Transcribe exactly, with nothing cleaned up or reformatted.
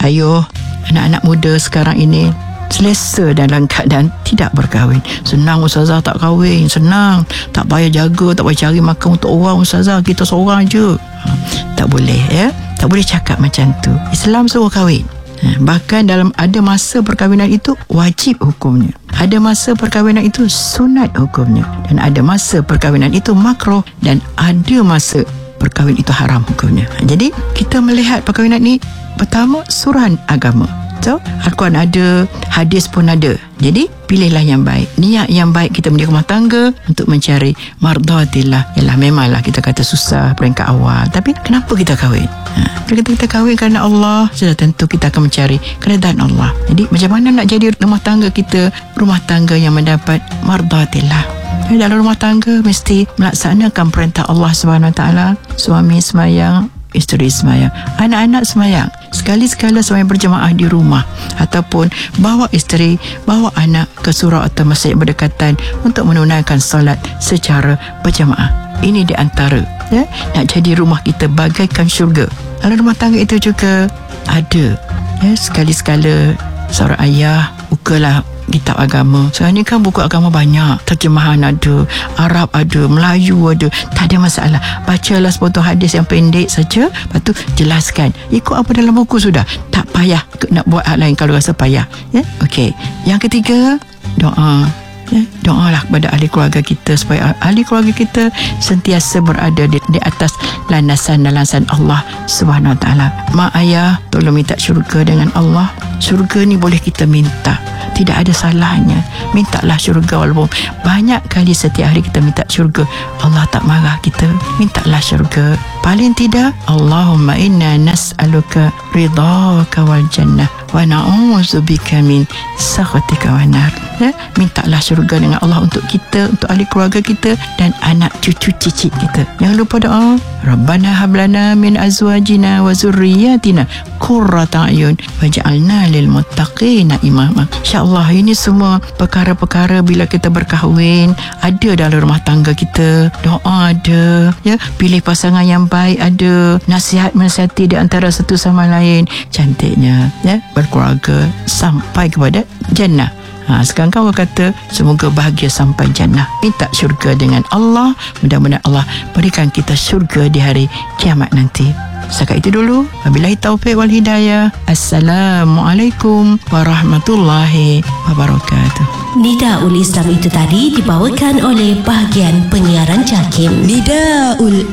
Ayo, anak-anak muda sekarang ini selesa dalam keadaan tidak berkahwin. Senang ustazah tak kahwin, senang, tak payah jaga, tak payah cari makan untuk orang ustazah, kita seorang je. Ha, tak boleh ya, tak boleh cakap macam tu. Islam suruh kahwin. Ha, bahkan dalam ada masa perkahwinan itu wajib hukumnya, ada masa perkahwinan itu sunat hukumnya, dan ada masa perkahwinan itu makruh, dan ada masa perkahwinan itu haram hukumnya. Ha, jadi kita melihat perkahwinan ni pertama suruhan agama. So, Al-Quran ada, hadis pun ada. Jadi, pilihlah yang baik. Niat yang baik kita menjadi rumah tangga untuk mencari mardatillah. Yalah, memanglah kita kata susah peringkat awal. Tapi, kenapa kita kahwin? Ha, kalau kita kahwin kerana Allah, sudah tentu kita akan mencari keredaan Allah. Jadi, macam mana nak jadi rumah tangga kita, rumah tangga yang mendapat mardatillah? Dalam rumah tangga, mesti melaksanakan perintah Allah subhanahu wa taala. Suami semayang, isteri semayang, anak-anak semayang, sekali-sekala semayang berjemaah di rumah, ataupun bawa isteri, bawa anak ke surau atau masjid berdekatan untuk menunaikan solat secara berjemaah. Ini di antara ya, nak jadi rumah kita bagaikan syurga. Dalam rumah tangga itu juga ada ya, sekali-sekala seorang ayah bukalah kitab agama. Sekarang ni kan buku agama banyak, terjemahan ada, Arab ada, Melayu ada, tak ada masalah. Bacalah sepotong hadis yang pendek saja, lepas tu jelaskan ikut apa dalam buku, sudah tak payah nak buat hal lain kalau rasa payah ya. Okey, yang ketiga, doa ya, doalah kepada ahli keluarga kita supaya ahli keluarga kita sentiasa berada di, di atas landasan landasan Allah Subhanahu Wa Taala. Mak ayah tolong minta syurga dengan Allah. Syurga ni boleh kita minta, tidak ada salahnya. Mintalah syurga, walaupun banyak kali setiap hari kita minta syurga, Allah tak marah kita. Mintalah syurga. Paling tidak, Allahumma inna nas'aluka ridhaka wal jannah wa na'udzubika min sakhatika wan nar. Ya, mintalah syurga dengan Allah untuk kita, untuk ahli keluarga kita dan anak cucu cicit kita. Jangan lupa doa, Rabbana hablana min azwajina wa zurriyyatina qurrata a'yun waj'alna lil muttaqina imama. InsyaAllah ini semua perkara-perkara bila kita berkahwin ada dalam rumah tangga kita. Doa ada ya, pilih pasangan yang baik ada, nasihat menasihati di antara satu sama lain. Cantiknya ya, berkeluarga sampai kepada jannah. Ha, sekarang kau kata semoga bahagia sampai jannah. Minta syurga dengan Allah. Mudah-mudahan Allah berikan kita syurga di hari kiamat nanti. Setakat itu dulu. Wabillahi taufiq wal hidayah. Assalamualaikum warahmatullahi wabarakatuh. Nidaul Islam itu tadi dibawakan oleh bahagian penyiaran JAKIM. Nidaul